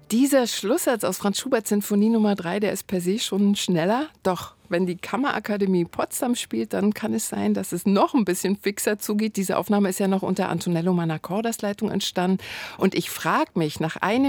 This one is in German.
Dieser Schlusssatz aus Franz Schuberts Sinfonie Nummer 3, der ist per se schon schneller. Doch wenn die Kammerakademie Potsdam spielt, dann kann es sein, dass es noch ein bisschen fixer zugeht. Diese Aufnahme ist ja noch unter Antonello Manacordas Leitung entstanden. Und ich frage mich, nach einem